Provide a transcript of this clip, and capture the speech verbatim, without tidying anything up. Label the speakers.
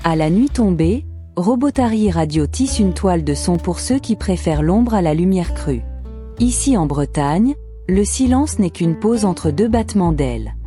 Speaker 1: À la nuit tombée, Robotari Radio tisse une toile de son pour ceux qui préfèrent l'ombre à la lumière crue. Ici en Bretagne, le silence n'est qu'une pause entre deux battements d'ailes.